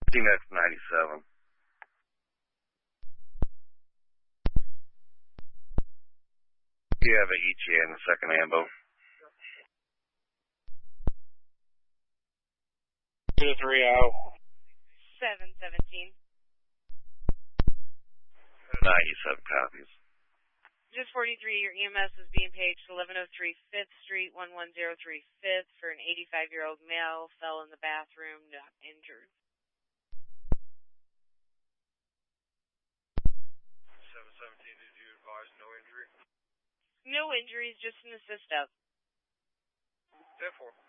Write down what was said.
T-Nex 97. You have an ETA in the second ambo. 230. 717. 97 copies. Just 43, your EMS is being paged to 1103 5th Street, 1103 5th for an 85-year-old male, fell in the bathroom, not injured. 717, did you advise no injury? No injuries, just an assist up. 10-4.